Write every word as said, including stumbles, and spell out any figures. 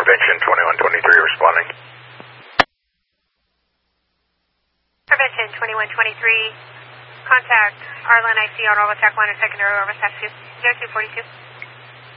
Prevention twenty-one twenty-three responding. Prevention twenty-one twenty-three. Contact Arlen I C on Orbital one and secondary over S A T two. zero two forty-two.